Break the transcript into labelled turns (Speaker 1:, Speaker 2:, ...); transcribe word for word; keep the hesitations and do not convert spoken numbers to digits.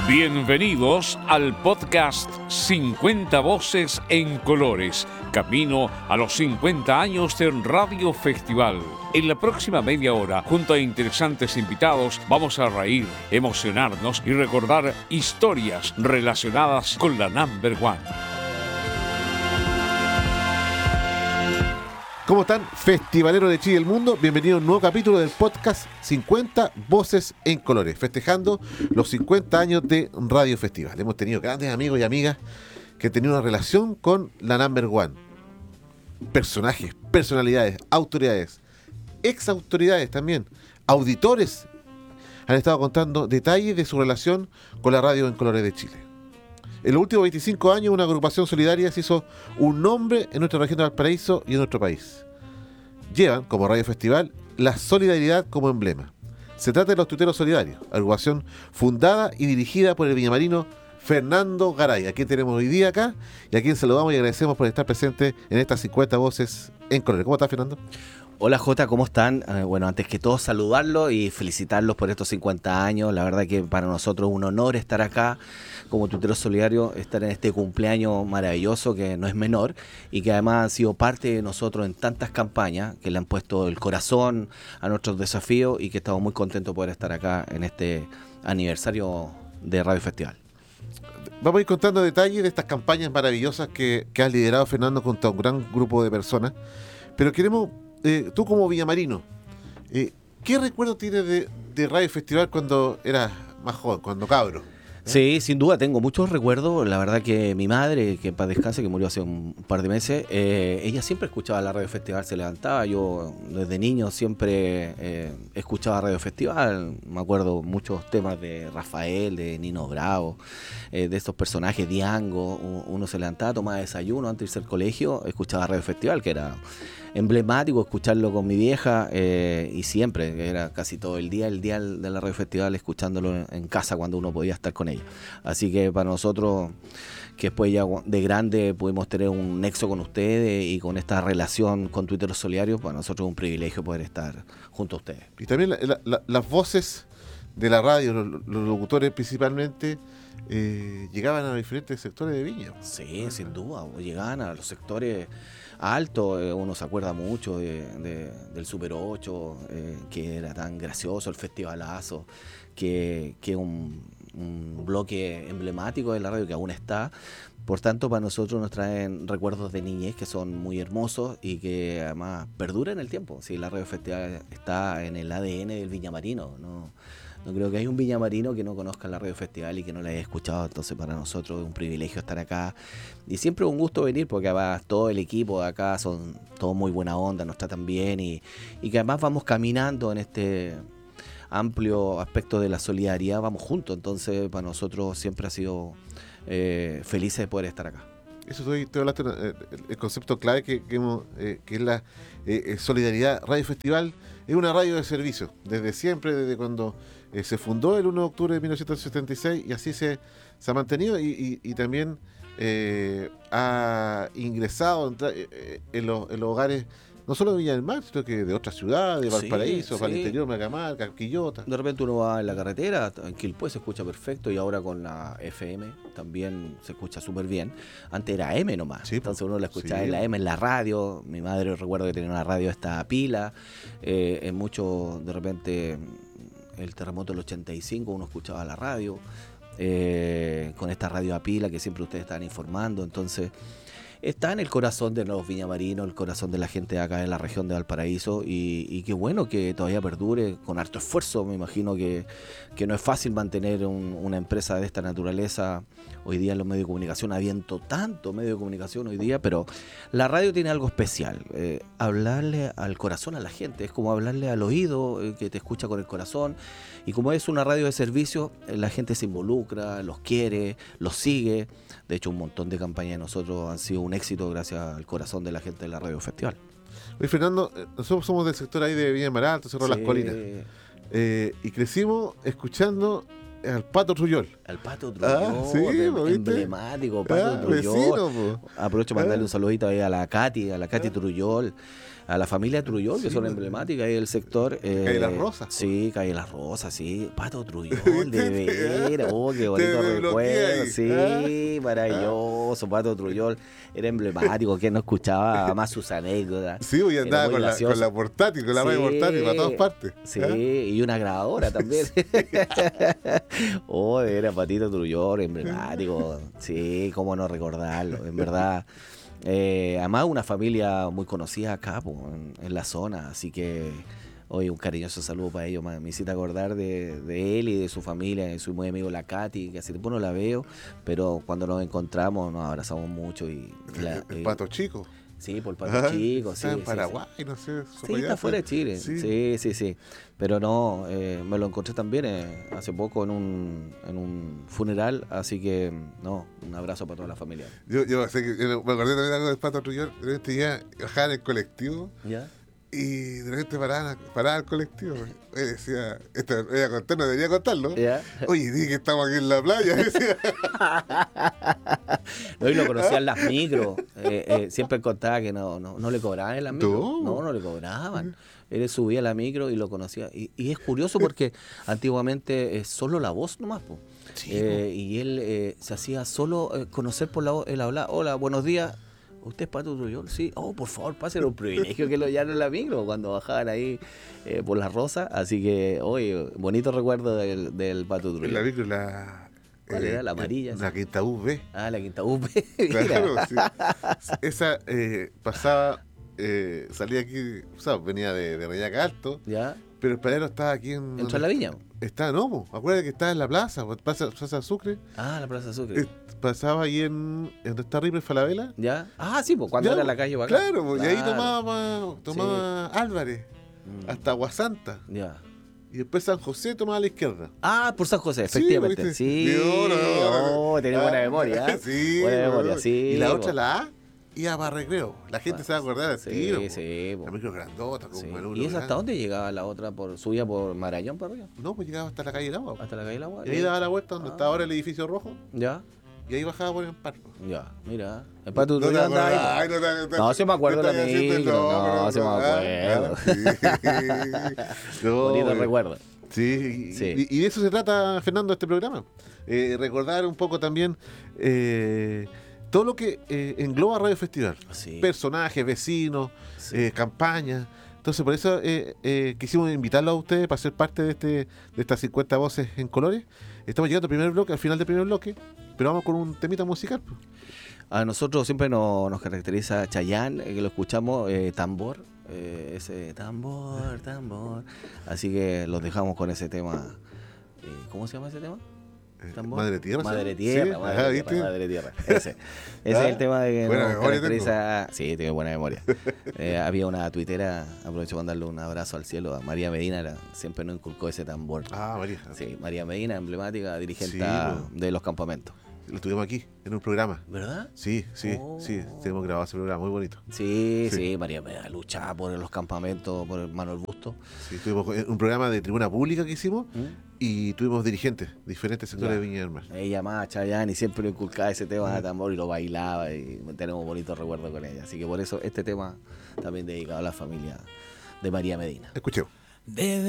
Speaker 1: Bienvenidos al podcast cincuenta Voces en Colores, camino a los cincuenta años de Radio Festival. En la próxima media hora, junto a interesantes invitados, vamos a reír, emocionarnos y recordar historias relacionadas con la Number One.
Speaker 2: ¿Cómo están, festivaleros de Chile y el mundo? Bienvenidos a un nuevo capítulo del podcast cincuenta Voces en Colores, festejando los cincuenta años de Radio Festival. Hemos tenido grandes amigos y amigas que han tenido una relación con la Number One. Personajes, personalidades, autoridades, ex autoridades también, auditores, han estado contando detalles de su relación con la radio en Colores de Chile. En los últimos veinticinco años, una agrupación solidaria se hizo un nombre en nuestra región de Valparaíso y en nuestro país. Llevan, como Radio Festival, la solidaridad como emblema. Se trata de los Tuiteros Solidarios, agrupación fundada y dirigida por el viñamarino Fernando Garay, a quien tenemos hoy día acá y a quien saludamos y agradecemos por estar presente en estas cincuenta Voces en Colores. ¿Cómo estás, Fernando?
Speaker 3: Hola Jota, ¿cómo están? Eh, bueno, antes que todo saludarlos y felicitarlos por estos cincuenta años. La verdad que para nosotros es un honor estar acá como Tuiteros Solidarios, estar en este cumpleaños maravilloso que no es menor y que además han sido parte de nosotros en tantas campañas que le han puesto el corazón a nuestros desafíos y que estamos muy contentos de poder estar acá en este aniversario de Radio Festival.
Speaker 2: Vamos a ir contando detalles de estas campañas maravillosas que, que has liderado, Fernando, junto a un gran grupo de personas, pero queremos... Eh, tú como villamarino, eh, ¿qué recuerdo tienes de, de Radio Festival cuando eras más joven, cuando cabro? ¿Eh?
Speaker 3: Sí, sin duda, tengo muchos recuerdos. La verdad que mi madre, que en paz descanse, que murió hace un par de meses, eh, ella siempre escuchaba la Radio Festival, se levantaba. Yo desde niño siempre eh, escuchaba Radio Festival. Me acuerdo muchos temas de Rafael, de Nino Bravo, eh, de estos personajes, Diango. Uno se levantaba, tomaba desayuno antes de irse al colegio, escuchaba Radio Festival, que era emblemático escucharlo con mi vieja eh, y siempre, era casi todo el día, el día de la Radio Festival, escuchándolo en casa cuando uno podía estar con ella. Así que para nosotros, que después ya de grande pudimos tener un nexo con ustedes y con esta relación con Tuiteros Solidarios, para nosotros es un privilegio poder estar junto a ustedes.
Speaker 2: Y también la, la, la, las voces de la radio, los, los locutores principalmente, eh, llegaban a diferentes sectores de Viña.
Speaker 3: Sí, sin duda, llegaban a los sectores alto, eh, uno se acuerda mucho de, de, del Super ocho, eh, que era tan gracioso, el festivalazo, que es un, un bloque emblemático de la radio que aún está. Por tanto, para nosotros nos traen recuerdos de niñez que son muy hermosos y que además perduran en el tiempo. Sí, la Radio Festival está en el A D N del viñamarino, ¿no? No creo que haya un viñamarino que no conozca la Radio Festival y que no la haya escuchado. Entonces para nosotros es un privilegio estar acá y siempre es un gusto venir porque además todo el equipo de acá son todos muy buena onda, nos tratan bien y, y que además vamos caminando en este amplio aspecto de la solidaridad, vamos juntos. Entonces para nosotros siempre ha sido eh, felices de poder estar acá.
Speaker 2: Eso estoy, estoy hablando, eh, el concepto clave que, que, hemos, eh, que es la eh, solidaridad. Radio Festival es una radio de servicio, desde siempre, desde cuando eh, se fundó el uno de octubre de mil novecientos setenta y seis y así se, se ha mantenido y, y, y también eh, ha ingresado en, eh, en, los, en los hogares no solo de Viña del Mar, sino que de otras ciudades, de Valparaíso,
Speaker 3: sí,
Speaker 2: para
Speaker 3: sí.
Speaker 2: el interior, Macamarca, Quillota.
Speaker 3: De repente uno va en la carretera, en Quilpué se escucha perfecto y ahora con la F M también se escucha súper bien. Antes era M nomás,
Speaker 2: sí,
Speaker 3: entonces uno la escuchaba
Speaker 2: sí.
Speaker 3: en la M, en la radio. Mi madre recuerdo que tenía una radio esta pila, eh, en mucho, de repente, el terremoto del ochenta y cinco uno escuchaba la radio, eh, con esta radio a pila que siempre ustedes estaban informando, entonces... Está en el corazón de los viñamarinos, el corazón de la gente de acá en la región de Valparaíso y, y qué bueno que todavía perdure con harto esfuerzo. Me imagino que, que no es fácil mantener un, una empresa de esta naturaleza hoy día en los medios de comunicación, habiendo tanto medio de comunicación hoy día, pero la radio tiene algo especial, eh, hablarle al corazón a la gente, es como hablarle al oído eh, que te escucha con el corazón y como es una radio de servicio, eh, la gente se involucra, los quiere, los sigue. De hecho, un montón de campañas de nosotros han sido un éxito gracias al corazón de la gente de la Radio Festival.
Speaker 2: Oye, Fernando, nosotros somos del sector ahí de Viña del Mar Alto, Cerro de
Speaker 3: Sí.
Speaker 2: las Colinas. Eh, y crecimos escuchando al Pato Trujol.
Speaker 3: Al Pato Trujol,
Speaker 2: Ah, sí, ¿viste?
Speaker 3: emblemático, Pato
Speaker 2: Ah,
Speaker 3: Trujol.
Speaker 2: vecino, po.
Speaker 3: Aprovecho para
Speaker 2: Ah.
Speaker 3: mandarle un saludito ahí a la Katy, a la Katy
Speaker 2: Ah.
Speaker 3: Trujol. a la familia Trujol, que
Speaker 2: Sí,
Speaker 3: son
Speaker 2: pues.
Speaker 3: emblemáticas ahí del sector. Eh,
Speaker 2: Calle Las Rosas, pues.
Speaker 3: Sí, Calle Las Rosas, sí. Pato Trujol, de veras. Oh, qué bonito
Speaker 2: Te desbloquea
Speaker 3: recuerdo.
Speaker 2: ahí,
Speaker 3: Sí, maravilloso. Pato Trujol era emblemático. Que no escuchaba más sus anécdotas.
Speaker 2: Sí, y
Speaker 3: Era
Speaker 2: andaba
Speaker 3: muy
Speaker 2: con la,
Speaker 3: gracioso.
Speaker 2: con la portátil, con la radio
Speaker 3: Sí,
Speaker 2: portátil para todas partes.
Speaker 3: Sí,
Speaker 2: ¿Ah?
Speaker 3: y una grabadora también. Oh, era Patito Trujol, emblemático. Sí, cómo no recordarlo, en verdad. Eh, además, una familia muy conocida acá, po, en, en la zona, así que hoy un cariñoso saludo para ellos. Me hiciste acordar de, de él y de su familia, de su muy amigo la Katy, que hace tiempo no la veo, pero cuando nos encontramos nos abrazamos mucho. y la,
Speaker 2: El
Speaker 3: y-
Speaker 2: Pato Chico.
Speaker 3: Sí, por el Pato
Speaker 2: Ah,
Speaker 3: Chico,
Speaker 2: está
Speaker 3: sí.
Speaker 2: en
Speaker 3: sí,
Speaker 2: Paraguay, no sé.
Speaker 3: Sí, sí está fuera de Chile.
Speaker 2: Sí.
Speaker 3: Sí, sí, sí. Pero no, eh, me lo encontré también eh, hace poco en un, en un funeral, así que no, un abrazo para toda la familia.
Speaker 2: Yo, yo sé que yo me acordé también algo del Pato Trujol. De repente ya bajaban en el colectivo
Speaker 3: ¿Ya?
Speaker 2: y de repente paraban, paraban el colectivo. Oye, decía, esto voy a contar, no debería contarlo.
Speaker 3: ¿Ya?
Speaker 2: Oye, dije que estamos aquí en la playa. Decía.
Speaker 3: No, y lo conocían las micros. Eh, eh, siempre contaba que no, no, no le cobraban en las micros.
Speaker 2: No.
Speaker 3: No, no le cobraban. Él subía a la micro y lo conocía. Y, y es curioso porque antiguamente es solo la voz nomás, po.
Speaker 2: Sí,
Speaker 3: Eh, y él eh, se hacía solo eh, conocer por la voz. Él hablaba, hola, buenos días. ¿Usted es Pato Trujol? Sí. Oh, por favor, pase, era un privilegio que lo llamen en la micro cuando bajaban ahí eh, por las rosas. Así que, oye, bonito recuerdo del, del Pato
Speaker 2: En la
Speaker 3: Trujol.
Speaker 2: micro, la.
Speaker 3: ¿Cuál era? La amarilla,
Speaker 2: La
Speaker 3: sí.
Speaker 2: quinta U V.
Speaker 3: Ah, la quinta U P. Mira.
Speaker 2: Claro, sí. Esa eh, pasaba, eh, salía aquí, o sea, venía de, de Reñaca Alto,
Speaker 3: ¿Ya?
Speaker 2: pero el paradero estaba aquí en.
Speaker 3: ¿Entró en la viña?
Speaker 2: Está, no, po, acuérdate que estaba en la plaza, pues, plaza, plaza Sucre.
Speaker 3: Ah, la Plaza Sucre.
Speaker 2: Eh, pasaba ahí en. en donde está River Falabella.
Speaker 3: ¿Ya? Ah, sí, pues cuando
Speaker 2: Ya,
Speaker 3: era
Speaker 2: po,
Speaker 3: la calle bacán.
Speaker 2: Claro, pues, y ahí
Speaker 3: Claro.
Speaker 2: tomaba, tomaba Álvarez,
Speaker 3: Mm.
Speaker 2: hasta Aguasanta.
Speaker 3: Ya.
Speaker 2: Y después San José tomaba a la izquierda.
Speaker 3: Ah, por San José,
Speaker 2: Sí,
Speaker 3: efectivamente.
Speaker 2: ¿viste?
Speaker 3: Sí.
Speaker 2: No, no, no.
Speaker 3: Oh, tenés
Speaker 2: Ah,
Speaker 3: buena memoria. ¿eh?
Speaker 2: Sí,
Speaker 3: Buena memoria,
Speaker 2: no.
Speaker 3: sí.
Speaker 2: Y la
Speaker 3: po.
Speaker 2: otra, la A, iba para Recreo. La gente se va a acordar al
Speaker 3: Sí,
Speaker 2: tiro. po.
Speaker 3: sí, po.
Speaker 2: La micro grandota, con
Speaker 3: Sí.
Speaker 2: un manubrio
Speaker 3: ¿Y esa hasta
Speaker 2: grande.
Speaker 3: dónde llegaba la otra? por ¿Subía por Marañón para arriba?
Speaker 2: No, pues llegaba hasta la calle del agua. po.
Speaker 3: ¿Hasta la calle del agua?
Speaker 2: Y ahí daba la vuelta donde
Speaker 3: Ah.
Speaker 2: está ahora el edificio rojo.
Speaker 3: ¿Ya?
Speaker 2: Y ahí bajaba por el parco.
Speaker 3: Ya, mira. El Pato
Speaker 2: No te
Speaker 3: Trujol andaba ahí, po.
Speaker 2: acordás, no te-
Speaker 3: No, sí me acuerdo
Speaker 2: te
Speaker 3: de la
Speaker 2: estoy haciendo el
Speaker 3: micro,
Speaker 2: nombre,
Speaker 3: no, sí me
Speaker 2: ah,
Speaker 3: acuerdo.
Speaker 2: ah, sí. No,
Speaker 3: Bonito
Speaker 2: eh,
Speaker 3: recuerdo.
Speaker 2: Sí, y-
Speaker 3: Sí.
Speaker 2: Y, y de eso se trata, Fernando, este programa. Eh, recordar un poco también eh, todo lo que eh, engloba Radio Festival.
Speaker 3: Sí.
Speaker 2: Personajes, vecinos,
Speaker 3: Sí.
Speaker 2: eh, campañas. Entonces, por eso eh, eh, quisimos invitarlo a ustedes para ser parte de este de estas cincuenta voces en colores. Estamos llegando al primer bloque, al final del primer bloque, pero vamos con un temita musical. Pues.
Speaker 3: A nosotros siempre nos, nos caracteriza Chayanne, eh, que lo escuchamos, eh, tambor, eh, ese tambor, tambor. Así que los dejamos con ese tema. Eh, ¿Cómo se llama ese tema?
Speaker 2: Eh,
Speaker 3: ¿Tambor?
Speaker 2: Madre Tierra. ¿sí?
Speaker 3: Madre Tierra,
Speaker 2: Sí,
Speaker 3: Madre,
Speaker 2: ajá,
Speaker 3: tierra
Speaker 2: ¿viste?
Speaker 3: Madre Tierra. Ese, ese
Speaker 2: Ah,
Speaker 3: es el tema de que
Speaker 2: buena
Speaker 3: nos
Speaker 2: memoria
Speaker 3: caracteriza. Sí, tiene buena memoria. Eh, había una tuitera, aprovecho para mandarle un abrazo al cielo, a María Medina, la- siempre nos inculcó ese tambor.
Speaker 2: Ah, María.
Speaker 3: Sí, María Medina, emblemática, dirigente
Speaker 2: Sí, po.
Speaker 3: de los campamentos.
Speaker 2: Lo tuvimos aquí, en un programa.
Speaker 3: ¿Verdad?
Speaker 2: Sí, sí,
Speaker 3: Oh.
Speaker 2: sí. Tenemos grabado ese programa, muy bonito.
Speaker 3: Sí,
Speaker 2: Sí.
Speaker 3: sí, María Medina luchaba por los campamentos, por el Manuel Busto.
Speaker 2: Sí, tuvimos un programa de tribuna pública que hicimos
Speaker 3: ¿Mm?
Speaker 2: y tuvimos dirigentes, diferentes sectores
Speaker 3: Ya.
Speaker 2: de Viña del Mar.
Speaker 3: Ella amaba a Chayanne y siempre le inculcaba ese tema de tambor y lo bailaba y tenemos bonitos recuerdos con ella. Así que por eso este tema también dedicado a la familia de María Medina.
Speaker 2: Escuchemos.
Speaker 4: Debe